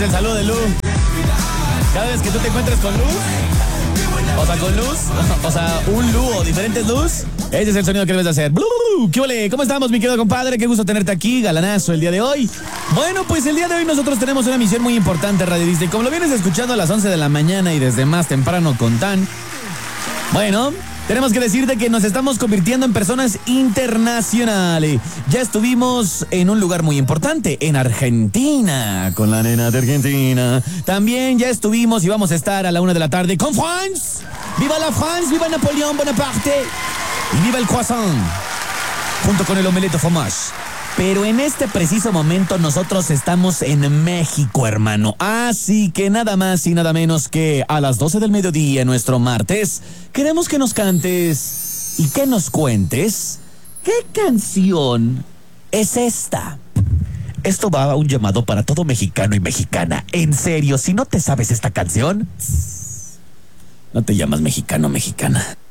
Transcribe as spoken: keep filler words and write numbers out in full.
es el saludo de Lu. Cada vez que tú te encuentres con Lu, o sea, con luz, o sea, un Lu o diferentes luz, ese es el sonido que debes de hacer. ¿Qué ole? ¿Cómo estamos, mi querido compadre? Qué gusto tenerte aquí, galanazo, el día de hoy. Bueno, pues el día de hoy nosotros tenemos una misión muy importante, Radio Disney. Como lo vienes escuchando a las once de la mañana y desde más temprano con Tan, bueno, tenemos que decirte que nos estamos convirtiendo en personas internacionales. Ya estuvimos en un lugar muy importante, en Argentina, con la nena de Argentina. También ya estuvimos y vamos a estar a la una de la tarde con France. ¡Viva la France! ¡Viva Napoleón Bonaparte! ¡Y viva el croissant! Junto con el omelette fromage. Pero en este preciso momento nosotros estamos en México, hermano. Así que nada más y nada menos que a las doce del mediodía, nuestro martes, queremos que nos cantes y que nos cuentes qué canción es esta. Esto va a un llamado para todo mexicano y mexicana. En serio, si no te sabes esta canción, no te llamas mexicano o mexicana.